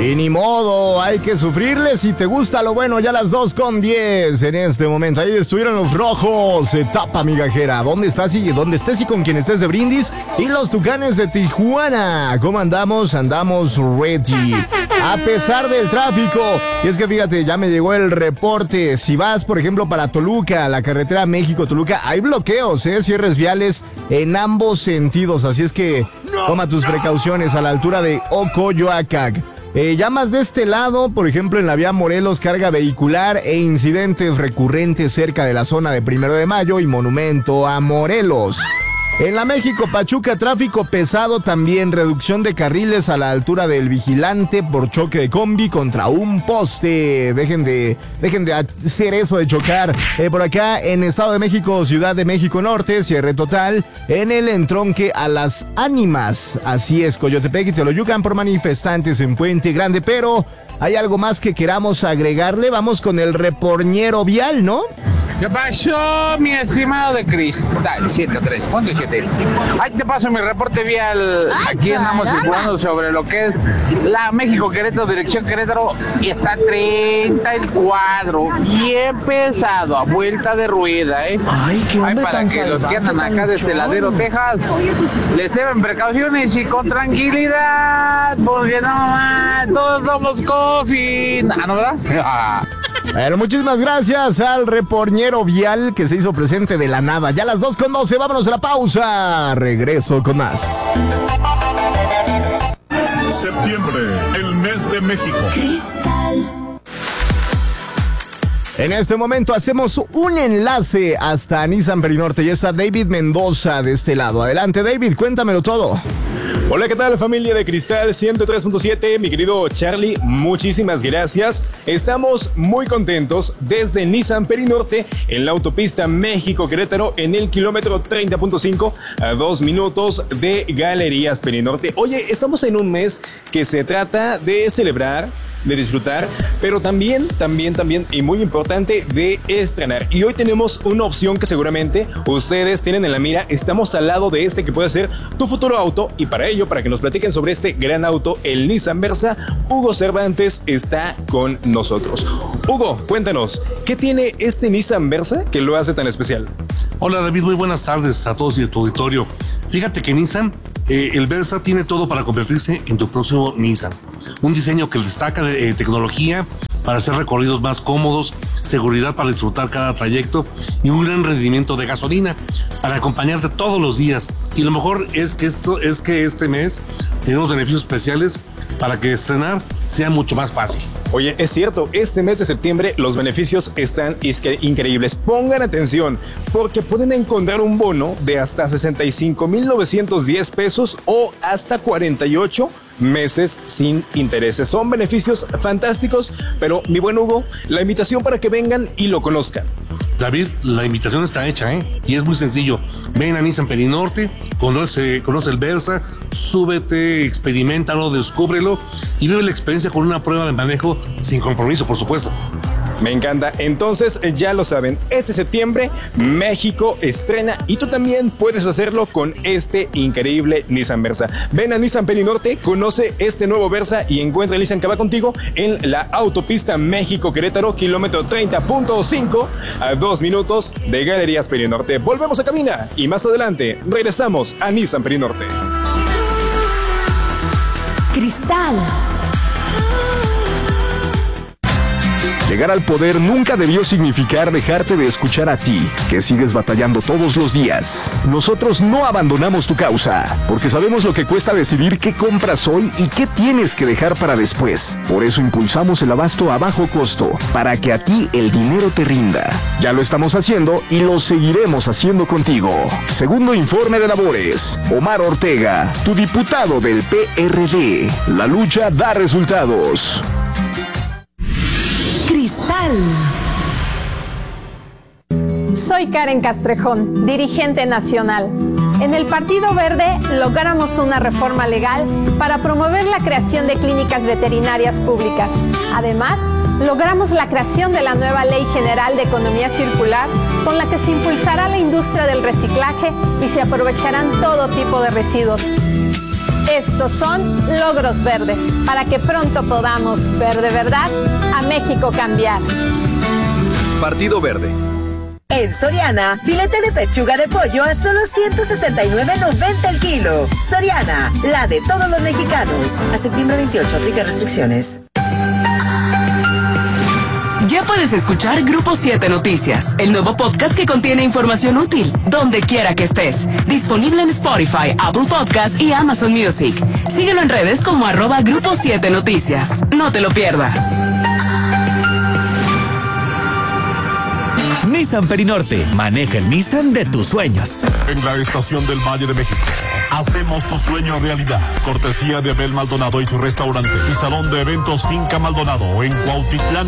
Y ni modo, hay que sufrirle. Si te gusta lo bueno, ya las 2:10 en este momento. Ahí estuvieron los rojos. Etapa migajera. ¿Dónde estás y dónde estés y con quien estés de Brindis? Y los Tucanes de Tijuana. ¿Cómo andamos? Andamos ready. A pesar del tráfico. Y es que fíjate, ya me llegó el reporte. Si vas, por ejemplo, para Toluca, la carretera México-Toluca, hay bloqueos, cierres viales en ambos sentidos. Así es que toma tus precauciones a la altura de Ocoyoacac. Ya más de este lado, por ejemplo, en la vía Morelos, carga vehicular e incidentes recurrentes cerca de la zona de 1 de Mayo y Monumento a Morelos. En la México-Pachuca, tráfico pesado también, reducción de carriles a la altura del Vigilante por choque de combi contra un poste. Dejen de hacer eso de chocar. Por acá en Estado de México, Ciudad de México Norte, cierre total en el entronque a Las Ánimas. Así es, Coyotepec y Teoloyucan por manifestantes en Puente Grande, pero ¿hay algo más que queramos agregarle? Vamos con el reporñero vial, ¿no? ¿Qué pasó, mi estimado de Cristal 103? Ponte 7. Ahí te paso mi reporte vial. Aquí andamos informando sobre lo que es la México-Querétaro, dirección Querétaro. Y está 30 el cuadro. Bien pesado, a vuelta de rueda, Ay, qué hombre para tan que los que andan salvaje, acá desde Ladero, Texas, les lleven precauciones y con tranquilidad. Porque no más, todos somos coffee. ¿No, verdad? Bueno, muchísimas gracias al reporñero vial que se hizo presente de la nada. Ya a las 2:12, vámonos a la pausa. Regreso con más. Septiembre, el mes de México. Cristal. En este momento hacemos un enlace hasta Nissan Perinorte. Ya está David Mendoza de este lado. Adelante, David, cuéntamelo todo. Hola, ¿qué tal, familia de Cristal 103.7? Mi querido Charlie, muchísimas gracias. Estamos muy contentos desde Nissan Perinorte en la autopista México-Querétaro en el kilómetro 30.5 a 2 minutos de Galerías Perinorte. Oye, estamos en un mes que se trata de celebrar, de disfrutar, pero también, y muy importante, de estrenar. Y hoy tenemos una opción que seguramente ustedes tienen en la mira. Estamos al lado de este que puede ser tu futuro auto, y para ello, para que nos platiquen sobre este gran auto, el Nissan Versa, Hugo Cervantes está con nosotros. Hugo, cuéntanos, ¿qué tiene este Nissan Versa que lo hace tan especial? Hola David, muy buenas tardes a todos y a tu auditorio. Fíjate que Nissan, el Versa tiene todo para convertirse en tu próximo Nissan. Un diseño que destaca de tecnología para hacer recorridos más cómodos, seguridad para disfrutar cada trayecto y un gran rendimiento de gasolina para acompañarte todos los días. Y lo mejor es que este mes tenemos beneficios especiales para que estrenar sea mucho más fácil. Oye, es cierto, este mes de septiembre los beneficios están increíbles. Pongan atención, porque pueden encontrar un bono de hasta 65,910 pesos o hasta 48 meses sin intereses. Son beneficios fantásticos, pero mi buen Hugo, la invitación para que vengan y lo conozcan. David, la invitación está hecha, y es muy sencillo. Ven a Nissan Perinorte, conoce el Versa, súbete, experiméntalo, descúbrelo y vive la experiencia con una prueba de manejo sin compromiso, por supuesto. Me encanta. Entonces, ya lo saben, este septiembre México estrena y tú también puedes hacerlo con este increíble Nissan Versa. Ven a Nissan Perinorte, conoce este nuevo Versa y encuentra el Nissan que va contigo en la autopista México-Querétaro, kilómetro 30.5 a 2 minutos de Galerías Perinorte. Volvemos a cabina y más adelante regresamos a Nissan Perinorte. Cristal. Llegar al poder nunca debió significar dejarte de escuchar a ti, que sigues batallando todos los días. Nosotros no abandonamos tu causa, porque sabemos lo que cuesta decidir qué compras hoy y qué tienes que dejar para después. Por eso impulsamos el abasto a bajo costo, para que a ti el dinero te rinda. Ya lo estamos haciendo y lo seguiremos haciendo contigo. Segundo informe de labores. Omar Ortega, tu diputado del PRD. La lucha da resultados. Cristal. Soy Karen Castrejón, dirigente nacional. En el Partido Verde logramos una reforma legal para promover la creación de clínicas veterinarias públicas. Además, logramos la creación de la nueva Ley General de Economía Circular, con la que se impulsará la industria del reciclaje y se aprovecharán todo tipo de residuos. Estos son logros verdes, para que pronto podamos ver de verdad a México cambiar. Partido Verde. En Soriana, filete de pechuga de pollo a solo $169.90 el kilo. Soriana, la de todos los mexicanos. A septiembre 28, aplica restricciones. Ya puedes escuchar Grupo 7 Noticias, el nuevo podcast que contiene información útil, donde quiera que estés. Disponible en Spotify, Apple Podcasts y Amazon Music. Síguelo en redes como @Grupo 7 Noticias. No te lo pierdas. Nissan Perinorte. Maneja el Nissan de tus sueños. En la estación del Valle de México. Hacemos tu sueño realidad. Cortesía de Abel Maldonado y su restaurante. Y salón de eventos Finca Maldonado en Cuautitlán.